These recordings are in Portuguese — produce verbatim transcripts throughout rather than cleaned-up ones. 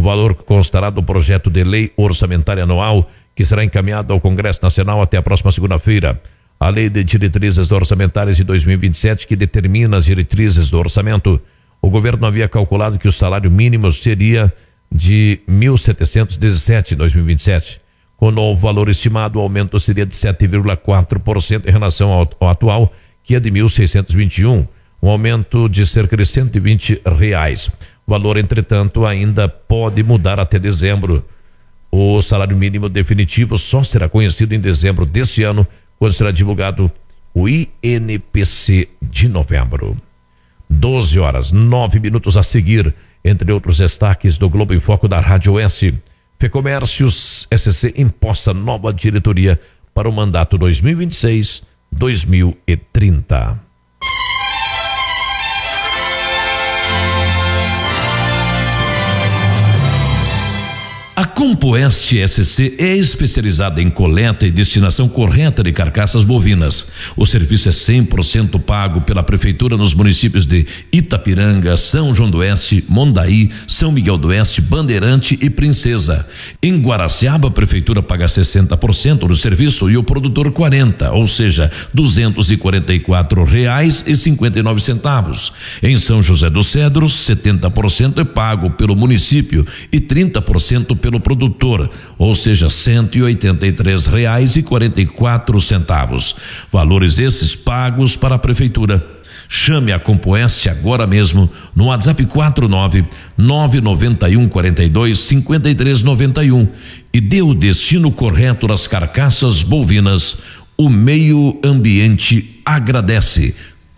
valor que constará do projeto de lei orçamentária anual que será encaminhado ao Congresso Nacional até a próxima segunda-feira. A Lei de Diretrizes Orçamentárias de dois mil e vinte e sete, que determina as diretrizes do orçamento, o governo havia calculado que o salário mínimo seria de mil setecentos e dezessete em dois mil e vinte e sete. Com o novo valor estimado, o aumento seria de sete vírgula quatro por cento em relação ao, ao atual, que é de mil seiscentos e vinte e um, um aumento de cerca de cento e vinte reais. O valor, entretanto, ainda pode mudar até dezembro. O salário mínimo definitivo só será conhecido em dezembro deste ano, quando será divulgado o I N P C de novembro. doze horas, nove minutos a seguir, entre outros destaques do Globo em Foco da Rádio S. Fecomércios S C imposta nova diretoria para o mandato dois mil e vinte e seis a dois mil e trinta. A Compoeste S C é especializada em coleta e destinação correta de carcaças bovinas. O serviço é cem por cento pago pela Prefeitura nos municípios de Itapiranga, São João do Oeste, Mondaí, São Miguel do Oeste, Bandeirante e Princesa. Em Guaraciaba, a Prefeitura paga sessenta por cento do serviço e o produtor quarenta por cento, ou seja, duzentos e quarenta e quatro reais e cinquenta e nove centavos. Em São José dos Cedros, setenta por cento é pago pelo município e trinta por cento pelo produtor, ou seja, cento e oitenta e três reais e quarenta e quatro centavos. Valores esses pagos para a Prefeitura. Chame a Compoeste agora mesmo no WhatsApp quatro nove nove nove um quatro dois cinco três nove um e dê o destino correto das carcaças bovinas. O meio ambiente agradece.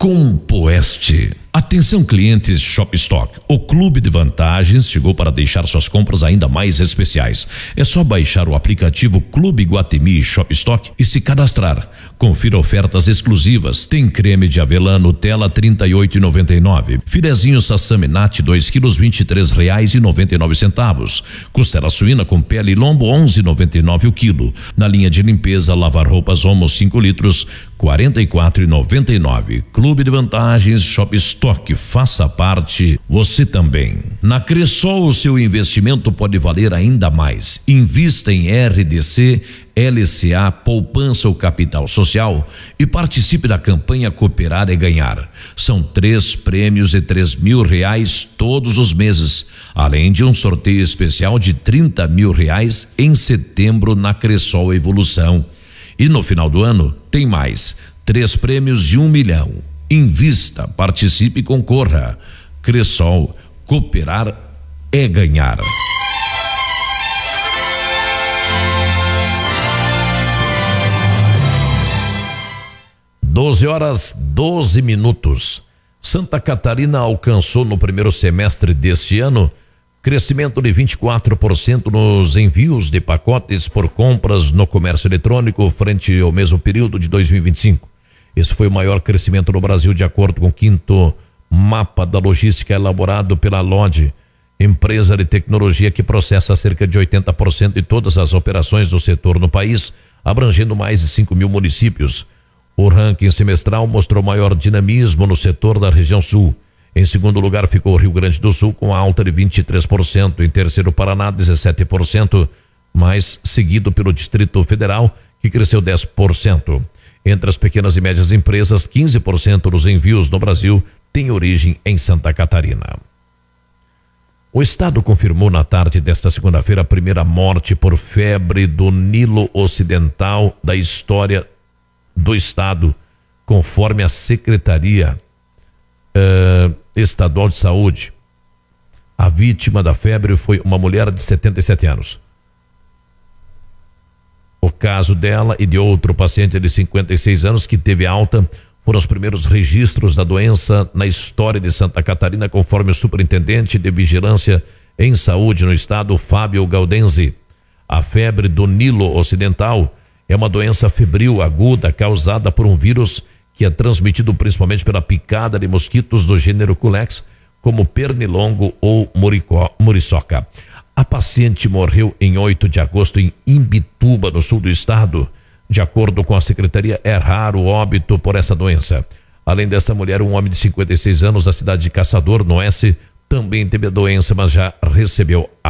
Compoeste. Atenção, clientes Shopstock. O Clube de Vantagens chegou para deixar suas compras ainda mais especiais. É só baixar o aplicativo Clube Iguatemi Shopstock e se cadastrar. Confira ofertas exclusivas. Tem creme de avelã Nutella trinta e oito reais e noventa e nove centavos. Filezinho Sassami Nat dois quilos vinte e três reais e noventa e nove centavos. Costela suína com pele e lombo onze reais e noventa e nove centavos o quilo. Na linha de limpeza lavar roupas Omo cinco litros quarenta e quatro reais e noventa e nove centavos. Clube de Vantagens Shopstock. Faça parte você também. Na Cressol, o seu investimento pode valer ainda mais. Invista em R D C, L C A, poupança ou capital social e participe da campanha Cooperar é Ganhar. São três prêmios de três mil reais todos os meses, além de um sorteio especial de trinta mil reais em setembro na Cressol Evolução. E no final do ano tem mais, três prêmios de um milhão. Invista, participe e concorra. Cressol, cooperar é ganhar. doze horas, doze minutos. Santa Catarina alcançou no primeiro semestre deste ano crescimento de vinte e quatro por cento nos envios de pacotes por compras no comércio eletrônico frente ao mesmo período de dois mil e vinte e cinco. Esse foi o maior crescimento no Brasil, de acordo com o quinto mapa da logística elaborado pela L O D, empresa de tecnologia que processa cerca de oitenta por cento de todas as operações do setor no país, abrangendo mais de cinco mil municípios. O ranking semestral mostrou maior dinamismo no setor da região sul. Em segundo lugar ficou o Rio Grande do Sul com alta de vinte e três por cento, em terceiro Paraná dezessete por cento, mais seguido pelo Distrito Federal, que cresceu dez por cento. Entre as pequenas e médias empresas, quinze por cento dos envios no Brasil têm origem em Santa Catarina. O estado confirmou na tarde desta segunda-feira a primeira morte por febre do Nilo Ocidental da história do estado, conforme a Secretaria uh, Estadual de Saúde. A vítima da febre foi uma mulher de setenta e sete anos. O caso dela e de outro paciente de cinquenta e seis anos que teve alta foram os primeiros registros da doença na história de Santa Catarina, conforme o superintendente de Vigilância em Saúde no estado, Fábio Gaudenzi. A febre do Nilo Ocidental é uma doença febril aguda causada por um vírus que é transmitido principalmente pela picada de mosquitos do gênero Culex, como pernilongo ou muricó, muriçoca. A paciente morreu em oito de agosto em Imbituba, no sul do estado. De acordo com a secretaria, é raro o óbito por essa doença. Além dessa mulher, um homem de cinquenta e seis anos da cidade de Caçador, no Oeste, também teve a doença, mas já recebeu a